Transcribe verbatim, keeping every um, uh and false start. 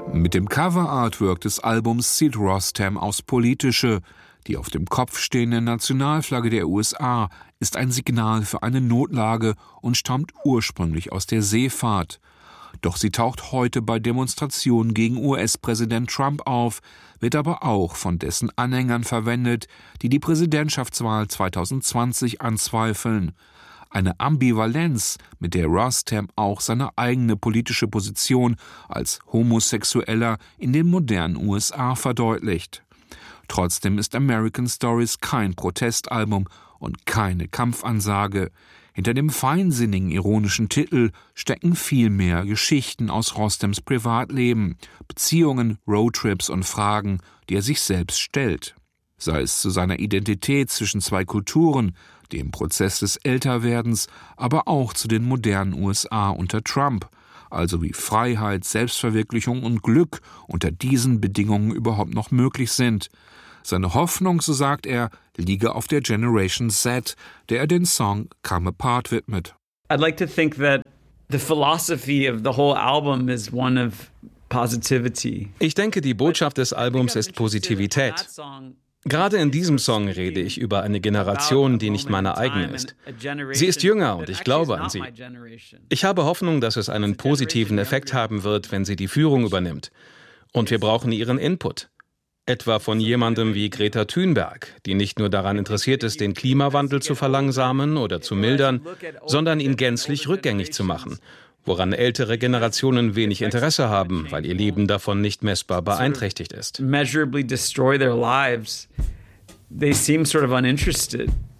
Mit dem Cover-Artwork des Albums zielt Rostam aufs Politische. Die auf dem Kopf stehende Nationalflagge der U S A ist ein Signal für eine Notlage und stammt ursprünglich aus der Seefahrt. Doch sie taucht heute bei Demonstrationen gegen U S-Präsident Trump auf, wird aber auch von dessen Anhängern verwendet, die die Präsidentschaftswahl zwanzig zwanzig anzweifeln. Eine Ambivalenz, mit der Rostam auch seine eigene politische Position als Homosexueller in den modernen U S A verdeutlicht. Trotzdem ist American Stories kein Protestalbum und keine Kampfansage. Hinter dem feinsinnigen, ironischen Titel stecken vielmehr Geschichten aus Rostams Privatleben, Beziehungen, Roadtrips und Fragen, die er sich selbst stellt. Sei es zu seiner Identität zwischen zwei Kulturen, dem Prozess des Älterwerdens, aber auch zu den modernen U S A unter Trump, also wie Freiheit, Selbstverwirklichung und Glück unter diesen Bedingungen überhaupt noch möglich sind. Seine Hoffnung, so sagt er, liege auf der Generation Z, der er den Song Come Apart widmet. I'd like to think that the philosophy of the whole album is one of positivity. Ich denke, die Botschaft des Albums ist Positivität. Gerade in diesem Song rede ich über eine Generation, die nicht meine eigene ist. Sie ist jünger und ich glaube an sie. Ich habe Hoffnung, dass es einen positiven Effekt haben wird, wenn sie die Führung übernimmt. Und wir brauchen ihren Input. Etwa von jemandem wie Greta Thunberg, die nicht nur daran interessiert ist, den Klimawandel zu verlangsamen oder zu mildern, sondern ihn gänzlich rückgängig zu machen, woran ältere Generationen wenig Interesse haben, weil ihr Leben davon nicht messbar beeinträchtigt ist. Measurably destroy their lives. They seem sort of uninterested.